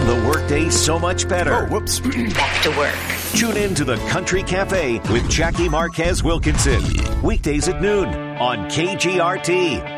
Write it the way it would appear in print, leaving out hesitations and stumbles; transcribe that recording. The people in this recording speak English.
the workday so much better. Oh, whoops. Back to work. Tune in to the Country Cafe with Jackie Marquez Wilkinson. Weekdays at noon on KGRT.